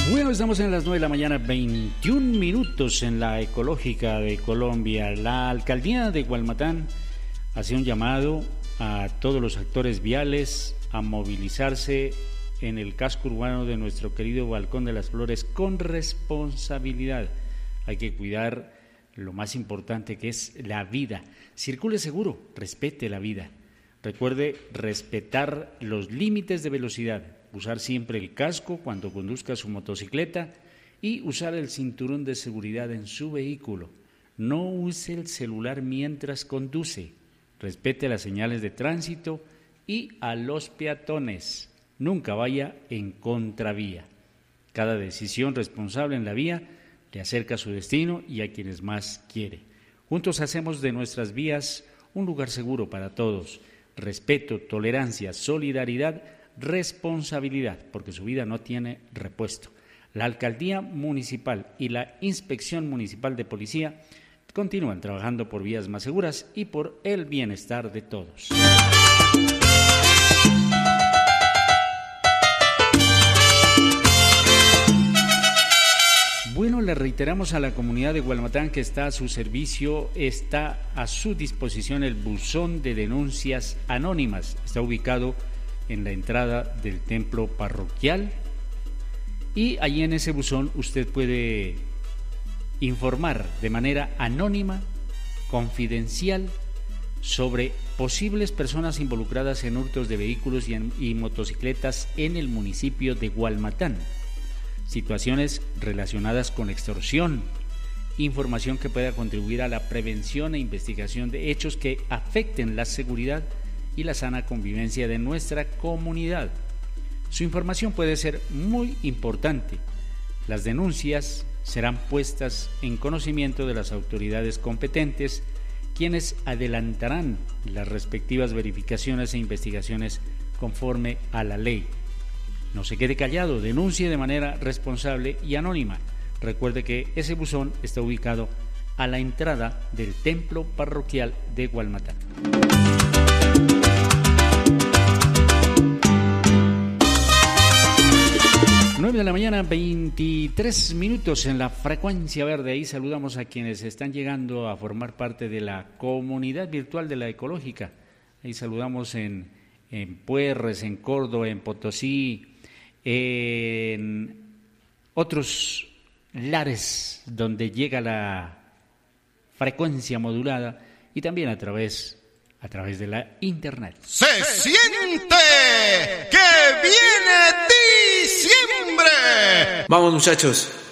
Bueno, estamos en las 9 de la mañana, 21 minutos en la Ecológica de Colombia. La alcaldía de Gualmatán hace un llamado a todos los actores viales a movilizarse en el casco urbano de nuestro querido Balcón de las Flores con responsabilidad. Hay que cuidar lo más importante, que es la vida. Circule seguro, respete la vida. Recuerde respetar los límites de velocidad, usar siempre el casco cuando conduzca su motocicleta y usar el cinturón de seguridad en su vehículo. No use el celular mientras conduce. Respete las señales de tránsito y a los peatones. Nunca vaya en contravía. Cada decisión responsable en la vía le acerca a su destino y a quienes más quiere. Juntos hacemos de nuestras vías un lugar seguro para todos. Respeto, tolerancia, solidaridad, responsabilidad, porque su vida no tiene repuesto. La Alcaldía Municipal y la Inspección Municipal de Policía continúan trabajando por vías más seguras y por el bienestar de todos. Bueno, le reiteramos a la comunidad de Gualmatán que está a su servicio, está a su disposición el buzón de denuncias anónimas. Está ubicado en la entrada del templo parroquial y allí en ese buzón usted puede informar de manera anónima, confidencial, sobre posibles personas involucradas en hurtos de vehículos y motocicletas en el municipio de Gualmatán. Situaciones relacionadas con extorsión, información que pueda contribuir a la prevención e investigación de hechos que afecten la seguridad y la sana convivencia de nuestra comunidad. Su información puede ser muy importante. Las denuncias serán puestas en conocimiento de las autoridades competentes, quienes adelantarán las respectivas verificaciones e investigaciones conforme a la ley. No se quede callado, denuncie de manera responsable y anónima. Recuerde que ese buzón está ubicado a la entrada del templo parroquial de Gualmatán. 9 de la mañana, 23 minutos en la frecuencia verde. Ahí saludamos a quienes están llegando a formar parte de la comunidad virtual de la Ecológica. Ahí saludamos en Puerres, en Córdoba, en Potosí, en otros lares donde llega la frecuencia modulada y también a través de la internet. Se siente que viene diciembre. Vamos, muchachos.